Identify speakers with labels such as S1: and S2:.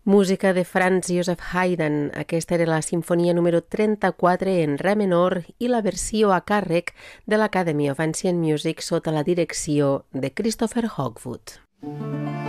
S1: Música de Franz Joseph Haydn. Aquesta era la sinfonia número 34 en re menor i la versió a càrrec de l'Academy of Ancient Music sota la direcció de Christopher Hogwood.